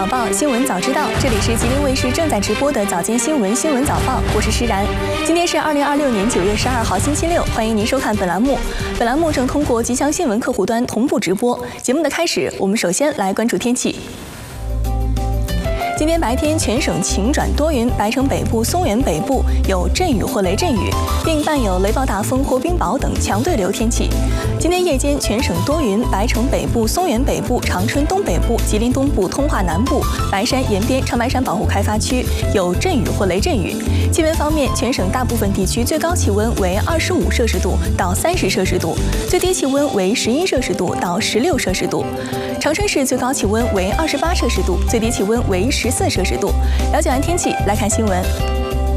报新闻早知道，这里是吉林卫视正在直播的早间新闻早报，我是施然。今天是2026年9月12号星期六，欢迎您收看本栏目。本栏目正通过吉祥新闻客户端同步直播。节目的开始，我们首先来关注天气。今天白天全省晴转多云，白城北部、松原北部有阵雨或雷阵雨，并伴有雷暴大风或冰雹等强对流天气。今天夜间全省多云，白城北部、松原北部、长春东北部、吉林东部、通化南部、白山延边、长白山保护开发区有阵雨或雷阵雨。气温方面，全省大部分地区最高气温为25摄氏度到30摄氏度，最低气温为11摄氏度到16摄氏度。长春市最高气温为28摄氏度，最低气温为14摄氏度。了解完天气，来看新闻。